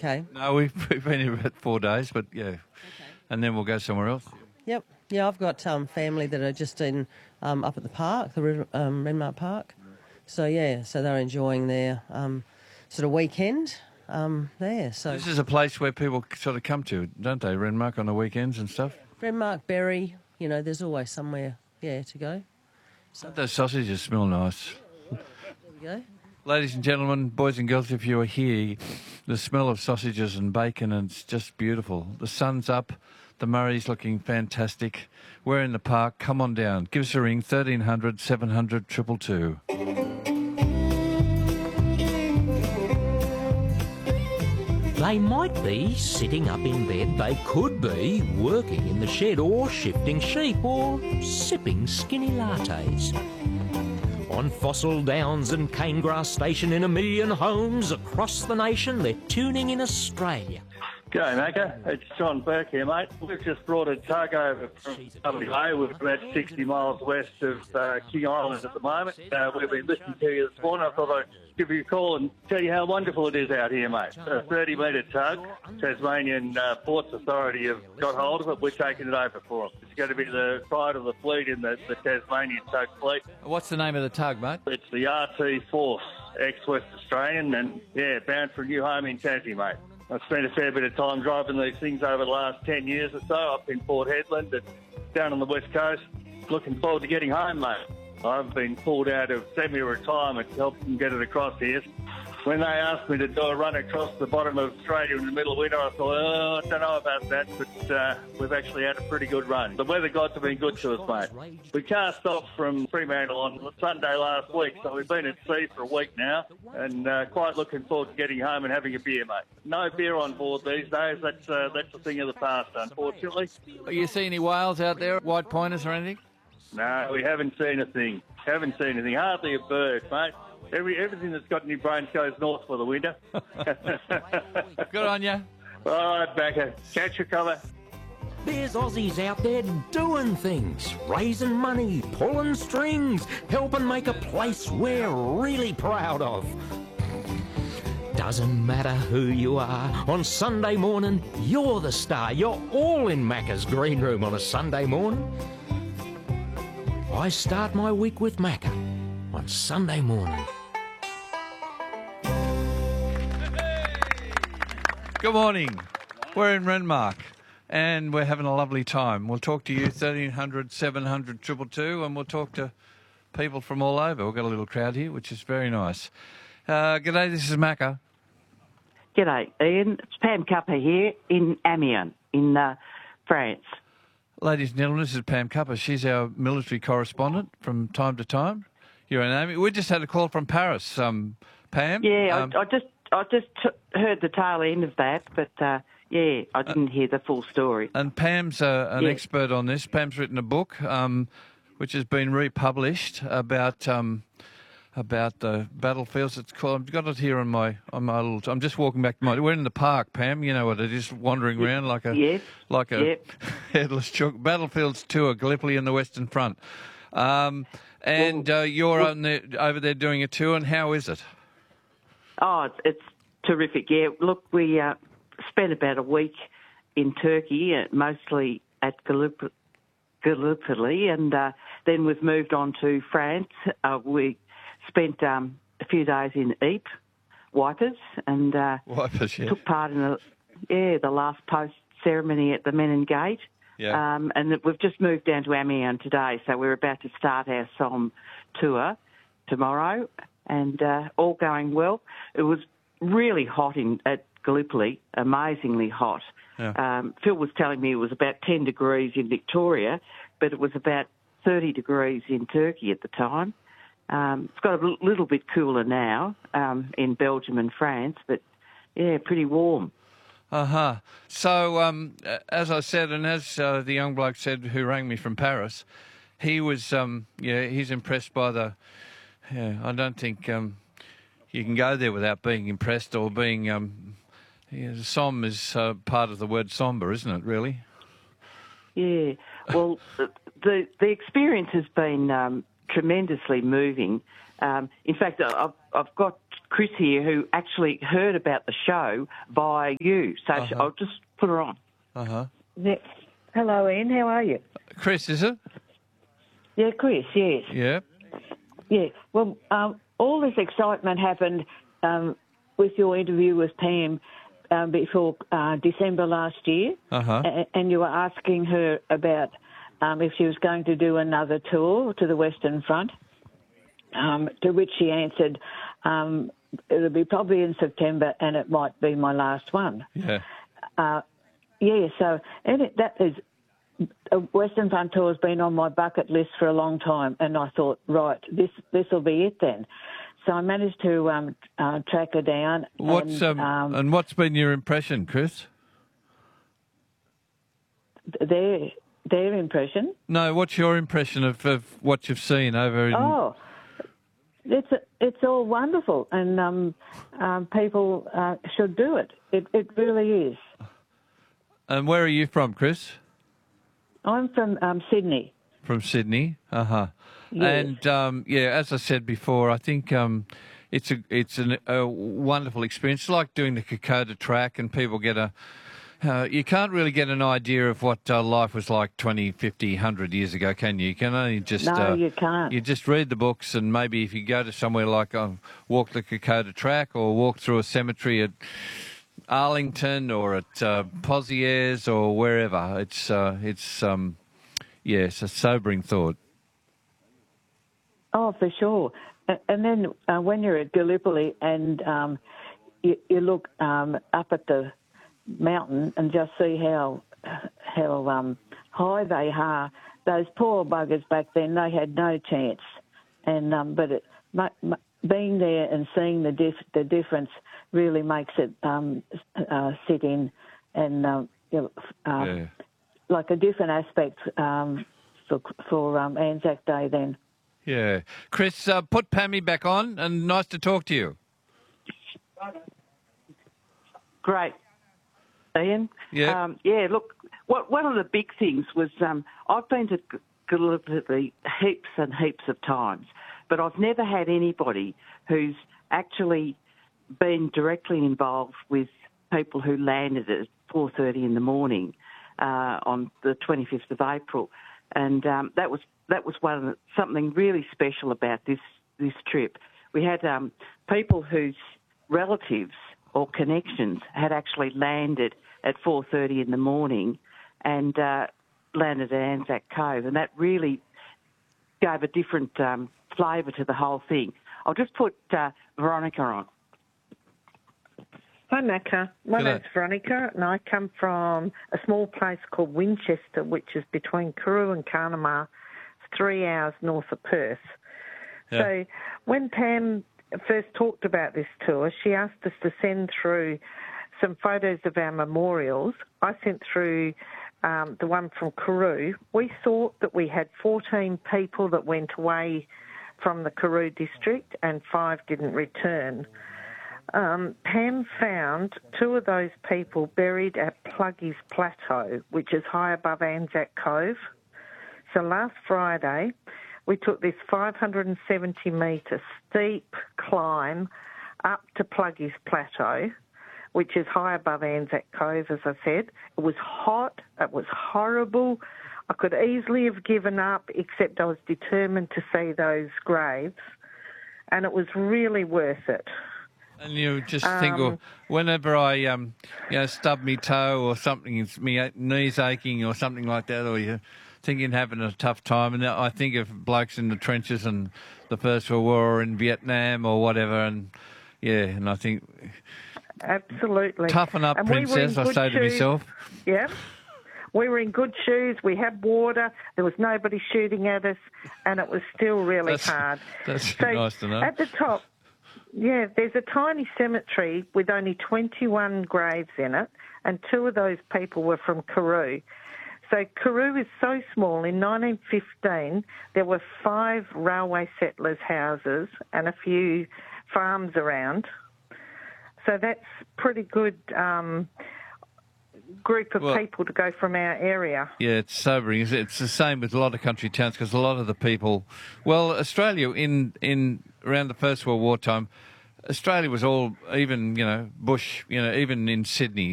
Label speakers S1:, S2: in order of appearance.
S1: okay?
S2: No, we've been here about 4 days, but yeah. Okay. And then we'll go somewhere else.
S1: Yep. Yeah, I've got family that are just in up at the park, the Renmark Park. So, yeah, so they're enjoying their sort of weekend there. So
S2: this is a place where people sort of come to, don't they, Renmark, on the weekends and stuff?
S1: Renmark, Berry, there's always somewhere, to go.
S2: So those sausages smell nice.
S1: There we go.
S2: Ladies and gentlemen, boys and girls, if you are here, the smell of sausages and bacon, and it's just beautiful. The sun's up, the Murray's looking fantastic. We're in the park. Come on down. Give us a ring, 1300 700 222.
S3: They might be sitting up in bed, they could be working in the shed or shifting sheep or sipping skinny lattes. On Fossil Downs and Canegrass Station in a million homes across the nation, they're tuning in Australia.
S4: G'day, Macca. It's John Burke here, mate. We've just brought a tug over from WA. We're about 60 miles west of King Island at the moment. We've been listening to you this morning. I thought I'd give you a call and tell you how wonderful it is out here, mate. A 30-metre tug. Tasmanian Ports Authority have got hold of it. We're taking it over for them. It's going to be the pride of the fleet in the Tasmanian tug fleet.
S2: What's the name of the tug, mate?
S4: It's the RT Force, ex-West Australian, and, bound for a new home in Tassie, mate. I've spent a fair bit of time driving these things over the last 10 years or so, up in Port Hedland and down on the west coast. Looking forward to getting home, mate. I've been pulled out of semi-retirement to help them get it across here. When they asked me to do a run across the bottom of Australia in the middle of winter, I thought, I don't know about that, but we've actually had a pretty good run. The weather gods have been good to us, mate. We cast off from Fremantle on Sunday last week, so we've been at sea for a week now, and quite looking forward to getting home and having a beer, mate. No beer on board these days. That's a thing of the past, unfortunately.
S2: Are you see any whales out there, white pointers or anything?
S4: No, we haven't seen a thing. Hardly a bird, mate. Everything that's got any brains goes north for the winter.
S2: Good on you.
S4: All right, Backer. Catch your cover.
S3: There's Aussies out there doing things, raising money, pulling strings, helping make a place we're really proud of. Doesn't matter who you are, on Sunday morning, you're the star. You're all in Macca's green room on a Sunday morning. I start my week with Macca on Sunday morning.
S2: Good morning. We're in Renmark and we're having a lovely time. We'll talk to you, 1300 700 222, and we'll talk to people from all over. We've got a little crowd here, which is very nice. G'day, this is Macca.
S5: G'day, Ian. It's Pam Cupper here in Amiens, in France.
S2: Ladies and gentlemen, this is Pam Cupper. She's our military correspondent from time to time. You're in Amiens. We just had a call from Paris, Pam.
S5: Yeah, I just heard the tail end of that, but I didn't hear the full story.
S2: And Pam's an expert on this. Pam's written a book which has been republished about the battlefields. It's called. I've got it here on my little. I'm just walking back to we're in the park, Pam. You know what it is, wandering around like a headless chook. Battlefields tour, Gallipoli and the Western Front. You're over there doing a tour, and how is it?
S5: Oh, it's terrific. Yeah, look, we spent about a week in Turkey, mostly at Gallipoli, and then we've moved on to France. We spent a few days in Ypres, Wipers, and took part in the last post ceremony at the Menin Gate. Yeah. And we've just moved down to Amiens today, so we're about to start our Somme tour tomorrow, and all going well. It was really hot at Gallipoli, amazingly hot. Yeah. Phil was telling me it was about 10 degrees in Victoria, but it was about 30 degrees in Turkey at the time. It's got a little bit cooler now in Belgium and France, but, yeah, pretty warm.
S2: Uh-huh. So, as I said, and as the young bloke said who rang me from Paris, he was, he's impressed by I don't think you can go there without being impressed or being, Somme is part of the word sombre, isn't it, really?
S5: Yeah. Well, the experience has been tremendously moving. In fact, I've got Chris here, who actually heard about the show via you. So I'll just put her on.
S6: Yeah. Hello, Ian. How are you?
S2: Chris, is it?
S6: Yeah, Chris, yes.
S2: Yeah.
S6: Yeah. Well, all this excitement happened with your interview with Pam before December last year. And you were asking her about if she was going to do another tour to the Western Front, to which she answered, it'll be probably in September and it might be my last one.
S2: Yeah.
S6: So that is... A Western Front tour has been on my bucket list for a long time, and I thought, right, this will be it then. So I managed to track her down.
S2: And what's been your impression, Chris?
S6: Their impression?
S2: No, what's your impression of what you've seen over in...
S6: Oh, it's all wonderful, and people should do it. It really is.
S2: And where are you from, Chris?
S6: I'm from Sydney.
S2: From Sydney,
S6: Yes.
S2: And as I said before, I think it's a wonderful experience. It's like doing the Kokoda track, and people get you can't really get an idea of what life was like 20, 50, 100 years ago, can you? You can only just...
S6: No, you can't.
S2: You just read the books, and maybe if you go to somewhere like walk the Kokoda track or walk through a cemetery at Arlington or at Pozieres or wherever, it's a sobering thought.
S6: Oh, for sure. And then when you're at Gallipoli and you look up at the mountain and just see how high they are, those poor buggers back then, they had no chance. And being there and seeing the difference really makes it sit in and like a different aspect for Anzac Day then.
S2: Yeah. Chris, put Pammy back on, and nice to talk to you.
S5: Great. Ian?
S2: Yeah.
S5: Look, one of the big things was I've been to Gallipoli heaps and heaps of times, but I've never had anybody who's actually been directly involved with people who landed at 4:30 in the morning on the 25th of April, and that was something really special about this trip. We had people whose relatives or connections had actually landed at 4:30 in the morning and landed at Anzac Cove, and that really gave a different flavour to the whole thing. I'll just put Veronica on.
S6: Hi, Macca. My name's Veronica, and I come from a small place called Winchester, which is between Karoo and Carnamah, 3 hours north of Perth. Yeah. So when Pam first talked about this tour, she asked us to send through some photos of our memorials. I sent through the one from Karoo. We thought that we had 14 people that went away from the Karoo district and 5 didn't return. Pam found 2 of those people buried at Pluggy's Plateau, which is high above Anzac Cove. So last Friday, we took this 570-metre steep climb up to Pluggy's Plateau, which is high above Anzac Cove, as I said. It was hot. It was horrible. I could easily have given up, except I was determined to see those graves, and it was really worth it.
S2: And you just think, whenever I, stub me toe or something, my knees aching or something like that, or you're thinking having a tough time, and I think of blokes in the trenches and the First World War or in Vietnam or whatever, and I think...
S6: Absolutely.
S2: Toughen up, and princess, I say to myself.
S6: Yeah. We were in good shoes, we had water, there was nobody shooting at us, and it was still really hard.
S2: That's nice to know.
S6: At the top, there's a tiny cemetery with only 21 graves in it, and 2 of those people were from Karoo. So Karoo is so small, in 1915 there were 5 railway settlers' houses and a few farms around. So that's pretty good group of people to go from our area. Yeah,
S2: it's sobering. It's the same with a lot of country towns because a lot of the people... Well, Australia, in around the First World War time, Australia was all, even, bush, even in Sydney,